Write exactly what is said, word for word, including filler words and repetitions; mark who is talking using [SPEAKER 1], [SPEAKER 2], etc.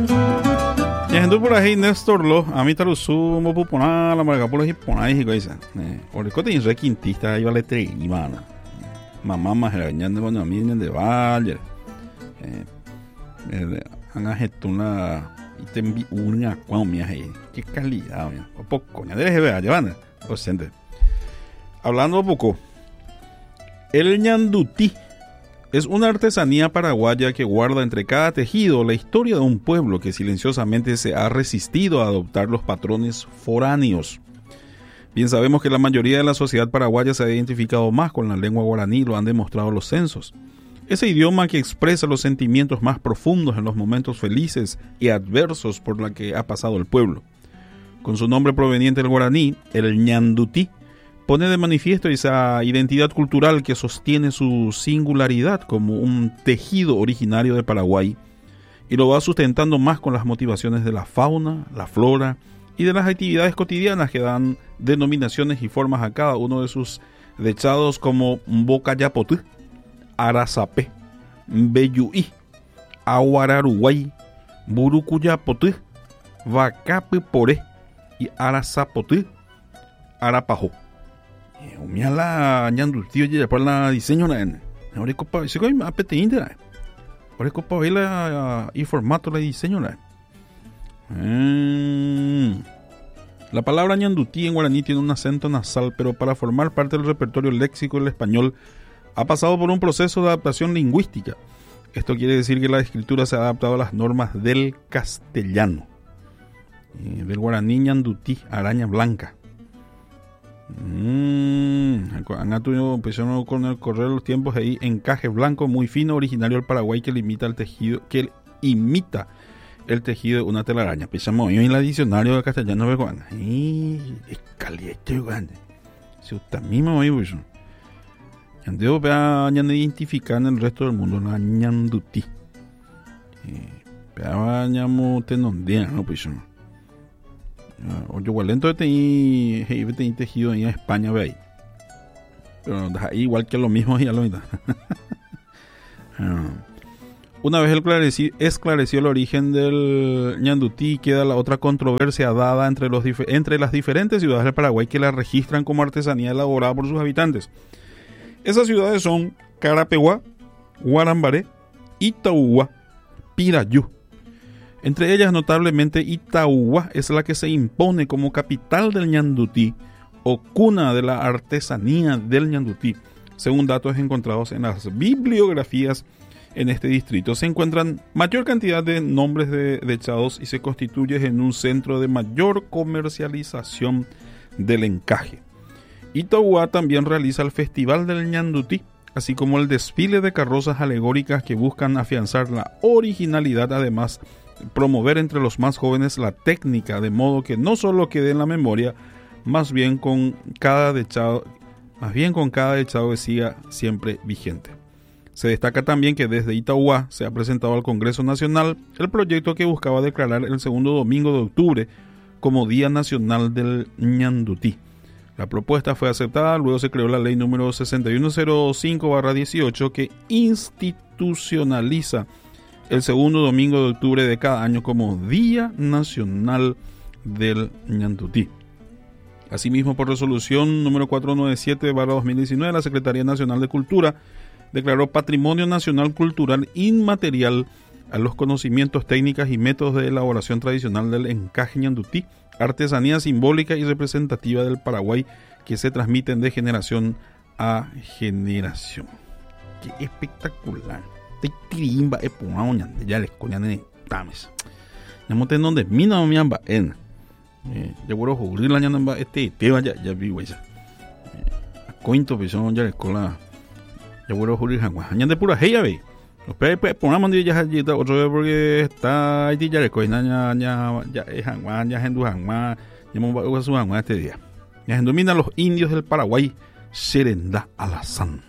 [SPEAKER 1] Y gente por ahí Néstor lo a mí tarusu mo pupona la marca por ahí pona y coisa. Eh, orico te inre quintista iba le tre imana. Mamá más regañando bueno a mí de Valle. Eh, han ajetuna y te envi una cuamia ahí. Qué calidad, mía. O poco, ya debes ver, llevan. O siente. Hablando poco. El ñandutí es una artesanía paraguaya que guarda entre cada tejido la historia de un pueblo que silenciosamente se ha resistido a adoptar los patrones foráneos. Bien sabemos que la mayoría de la sociedad paraguaya se ha identificado más con la lengua guaraní, lo han demostrado los censos. Ese idioma que expresa los sentimientos más profundos en los momentos felices y adversos por la que ha pasado el pueblo. Con su nombre proveniente del guaraní, el ñandutí, pone de manifiesto esa identidad cultural que sostiene su singularidad como un tejido originario de Paraguay y lo va sustentando más con las motivaciones de la fauna, la flora y de las actividades cotidianas que dan denominaciones y formas a cada uno de sus dechados como Mbocayapotú, Arazapé, Mbeyuí, Aguararuguay, Burucuyapotú, Vacapiporé y Arazapotú, Arapajó. Umia la ñandutí oye por la diseño na en ahora copa se coi apete indera ahora copa vela y formato la diseño na mm. La palabra ñandutí en guaraní tiene un acento nasal, pero para formar parte del repertorio léxico del español ha pasado por un proceso de adaptación lingüística. Esto quiere decir que la escritura se ha adaptado a las normas del castellano. Y del guaraní ñandutí, araña blanca. Mm, han tenido empezó con el correr de los tiempos ahí encaje blanco muy fino originario del Paraguay que limita el tejido que imita el tejido de una telaraña. Pensamos hoy en el diccionario de castellano de Juan. Ay, es caliente grande. Si usted mismo hoy pues ya debo ver identificar en el resto del mundo la ñandutí. Pero vayamos tenondea, no pues. O yo lento tenía tenía tejido en España ve ahí. Pero ahí igual que lo mismo ya lo mismo. Una vez esclareció, esclareció el origen del ñandutí, queda la otra controversia dada entre los entre las diferentes ciudades del Paraguay que la registran como artesanía elaborada por sus habitantes. Esas ciudades son Carapeguá, Guarambaré, Itaúba, Pirayú. Entre ellas, notablemente, Itaúba es la que se impone como capital del ñandutí o cuna de la artesanía del ñandutí. Según datos encontrados en las bibliografías en este distrito, se encuentran mayor cantidad de nombres de dechados y se constituye en un centro de mayor comercialización del encaje. Itaúba también realiza el Festival del ñandutí, así como el desfile de carrozas alegóricas que buscan afianzar la originalidad, además promover entre los más jóvenes la técnica, de modo que no solo quede en la memoria, más bien con cada dechado, más bien con cada dechado que siga siempre vigente. Se destaca también que desde Itaúba se ha presentado al Congreso Nacional el proyecto que buscaba declarar el segundo domingo de octubre como Día Nacional del ñandutí. La propuesta fue aceptada, luego se creó la ley número sesenta y uno cero cinco barra dieciocho que institucionaliza el segundo domingo de octubre de cada año como Día Nacional del ñandutí. Asimismo, por resolución número cuatrocientos noventa y siete barra dos mil diecinueve, la Secretaría Nacional de Cultura declaró Patrimonio Nacional Cultural Inmaterial a los conocimientos, técnicas y métodos de elaboración tradicional del encaje ñandutí, artesanía simbólica y representativa del Paraguay que se transmiten de generación a generación. ¡Qué espectacular! Tirimba e puña ya les coñan en tames. Ya monté donde mina mi amba en. Ya vuelvo a jugar la ñamba este te vaya ya vi güey. Cointo pison ya les cola. Ya vuelvo a jugar jangua. Ñan de pura heya ve. Los pe pe ponamos ya ya otro vez porque está ahí ya les coña ya ya ya es jangua ya gendu jangua. Ya mo va a su jangua este día. Ya domina los indios del Paraguay Serenda Alazán.